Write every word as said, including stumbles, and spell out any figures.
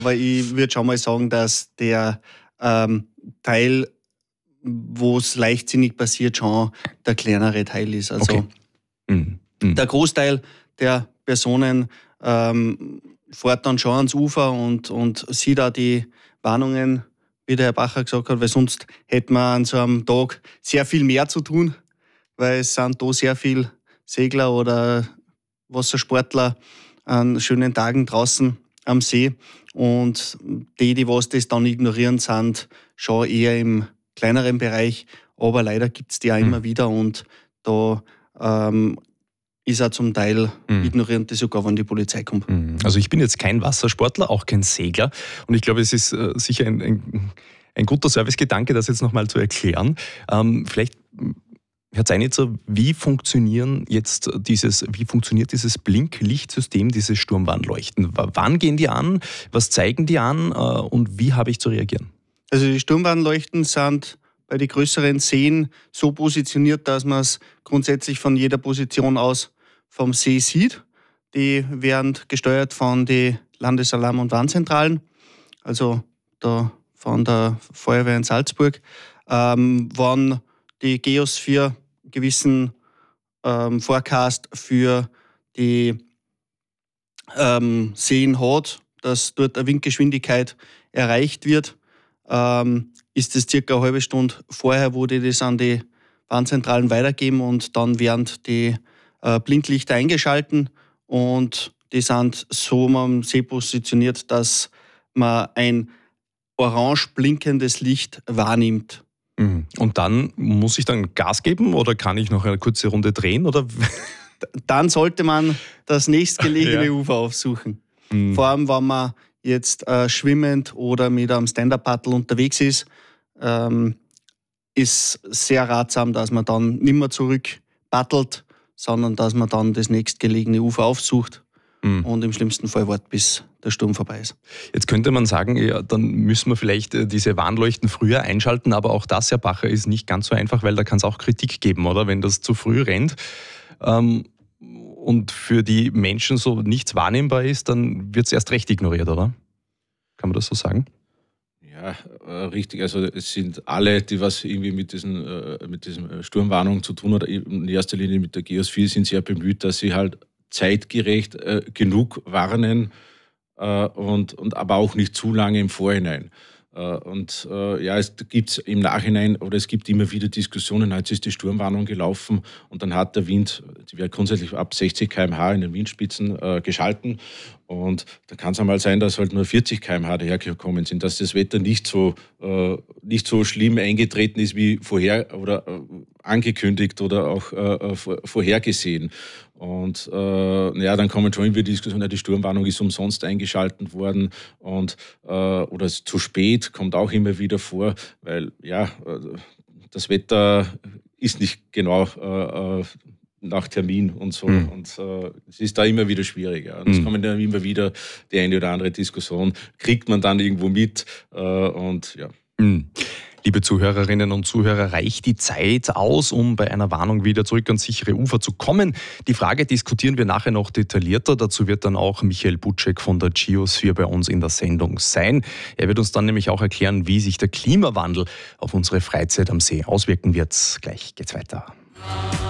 Aber ich würde schon mal sagen, dass der ähm, Teil, wo es leichtsinnig passiert, schon der kleinere Teil ist. Also okay. Mhm. Mhm. Der Großteil der Personen ähm, fährt dann schon ans Ufer und, und sieht auch die Warnungen, wie der Herr Bacher gesagt hat, weil sonst hätte man an so einem Tag sehr viel mehr zu tun, weil es sind da sehr viele Segler oder Wassersportler an schönen Tagen draußen am See. Und die, die was das dann ignorieren, sind schon eher im kleineren Bereich. Aber leider gibt es die auch Mhm. immer wieder. Und da ähm, ist auch zum Teil Mhm. ignorieren die sogar, wenn die Polizei kommt. Also ich bin jetzt kein Wassersportler, auch kein Segler. Und ich glaube, es ist äh, sicher ein, ein, ein guter Servicegedanke, das jetzt nochmal zu erklären. Ähm, vielleicht, Herr Zeinitzer, wie funktionieren jetzt dieses, wie funktioniert dieses Blinklichtsystem, dieses Sturmwarnleuchten? W- Wann gehen die an? Was zeigen die an? Äh, und wie habe ich zu reagieren? Also die Sturmwarnleuchten sind bei den größeren Seen so positioniert, dass man es grundsätzlich von jeder Position aus vom See sieht. Die werden gesteuert von den Landesalarm- und Warnzentralen, also da von der Feuerwehr in Salzburg. Ähm, wenn die Geosphere gewissen ähm, Forecast für die ähm, Seen hat, dass dort eine Windgeschwindigkeit erreicht wird, ähm, ist es circa eine halbe Stunde vorher, wo die das an die Warnzentralen weitergeben und dann werden die äh, Blinklichter eingeschalten und die sind so am See positioniert, dass man ein orange blinkendes Licht wahrnimmt. Mhm. Und dann muss ich dann Gas geben oder kann ich noch eine kurze Runde drehen? Oder? Dann sollte man das nächstgelegene Ja. Ufer aufsuchen. Mhm. Vor allem, wenn man jetzt äh, schwimmend oder mit einem Stand-Up-Paddle unterwegs ist, ähm, ist sehr ratsam, dass man dann nicht mehr zurück paddelt, sondern dass man dann das nächstgelegene Ufer aufsucht Mhm. und im schlimmsten Fall wartet, bis der Sturm vorbei ist. Jetzt könnte man sagen, ja, dann müssen wir vielleicht äh, diese Warnleuchten früher einschalten, aber auch das, Herr Bacher, ist nicht ganz so einfach, weil da kann es auch Kritik geben, oder? Wenn das zu früh rennt ähm, und für die Menschen so nichts wahrnehmbar ist, dann wird es erst recht ignoriert, oder? Kann man das so sagen? Ja, äh, richtig. Also es sind alle, die was irgendwie mit diesen, äh, mit diesen Sturmwarnungen zu tun hat, in erster Linie mit der Geosphere, sind sehr bemüht, dass sie halt zeitgerecht äh, genug warnen äh, und, und aber auch nicht zu lange im Vorhinein. Äh, und äh, ja, es gibt im Nachhinein oder es gibt immer wieder Diskussionen, jetzt ist die Sturmwarnung gelaufen und dann hat der Wind, die wird grundsätzlich ab sechzig Kilometer pro Stunde in den Windspitzen äh, geschalten. Und da kann es einmal sein, dass halt nur vierzig Kilometer pro Stunde dahergekommen sind, dass das Wetter nicht so, äh, nicht so schlimm eingetreten ist wie vorher oder äh, angekündigt oder auch äh, vorhergesehen. Und äh, ja, dann kommen schon immer die Diskussion, ja, die Sturmwarnung ist umsonst eingeschaltet worden und äh, oder zu spät, kommt auch immer wieder vor, weil ja, das Wetter ist nicht genau äh, nach Termin und so. Mhm. Und äh, es ist da immer wieder schwieriger. Und es mhm. kommen dann immer wieder die eine oder andere Diskussion, kriegt man dann irgendwo mit äh, und ja. Mhm. Liebe Zuhörerinnen und Zuhörer, reicht die Zeit aus, um bei einer Warnung wieder zurück ans sichere Ufer zu kommen? Die Frage diskutieren wir nachher noch detaillierter. Dazu wird dann auch Michael Butschek von der Geosphere bei uns in der Sendung sein. Er wird uns dann nämlich auch erklären, wie sich der Klimawandel auf unsere Freizeit am See auswirken wird. Gleich geht's weiter.